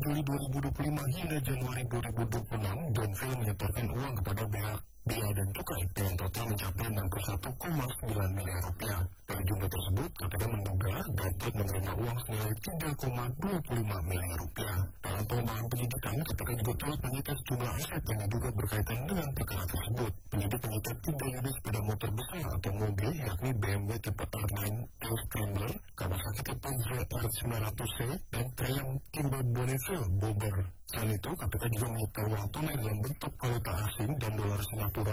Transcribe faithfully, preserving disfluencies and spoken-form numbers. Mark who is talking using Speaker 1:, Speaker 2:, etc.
Speaker 1: Juli dua ribu dua puluh lima hingga Januari dua ribu dua puluh enam, Bonfil menyetorkan uang kepada pihak biaya dan cukai dengan total mencapai enam puluh satu koma sembilan miliar rupiah. Dari jumlah tersebut, K P K menduga Gatot menerima uang senilai tiga koma dua puluh lima miliar rupiah. Dalam pengembangan penyidikan, K P K juga telah menyita sejumlah aset yang diduga berkaitan dengan perkara tersebut. Penyidik menyita tiga unit sepeda motor besar atau mobil, yakni B M W tipe R sembilan Tail Scrambler, Kawasaki tipe Z R sembilan ratus C, dan Triumph Timber Bonneville Bobber. Selain itu, K P K juga menyita uang tunai dalam bentuk valuta asing dan dolar Singapura